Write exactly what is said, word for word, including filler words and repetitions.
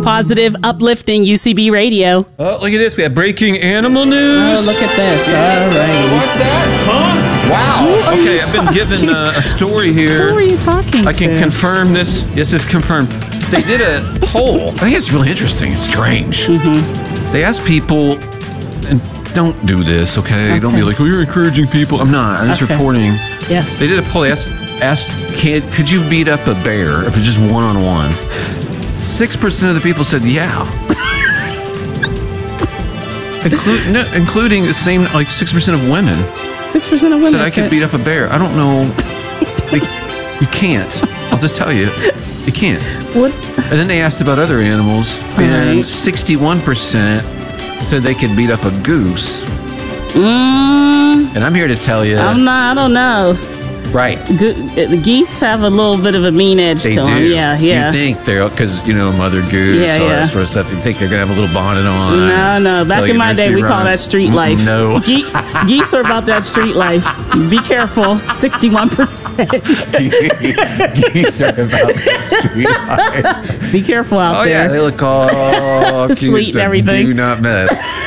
positive, uplifting U C B radio. Oh, look at this. We have breaking animal news. Oh, look at this. Yeah. All right. What's that? Huh? Wow. Okay, I've been given uh, a story here. Who are you talking I can to? confirm this. Yes, it's confirmed. They did a poll. I think it's really interesting. It's strange. Mm-hmm. They asked people, and don't do this, okay? okay. Don't be like, well, you're encouraging people. I'm not. I'm just okay. reporting. Yes. They did a poll. They asked, asked kid, could you beat up a bear if it's just one-on-one? Six percent of the people said, yeah. Inclu- no, including the same, like six percent of women. Six percent of women said I could beat up a bear. I don't know. Like, you can't. I'll just tell you, you can't. What? And then they asked about other animals, and right. sixty-one percent said they could beat up a goose. Mm, and I'm here to tell you, I'm not. I don't know. Right. Go- the geese have a little bit of a mean edge they to do. them. Yeah, yeah. You think they're, because, you know, Mother Goose, yeah, all yeah. that sort of stuff. You think they're going to have a little bonnet on. No, no. Back in my day, we call that street life. No. Ge- geese are about that street life. Be careful. sixty-one percent. Geese are about that street life. Be careful out oh, there. Oh, yeah. They look all sweet and everything. Do not mess.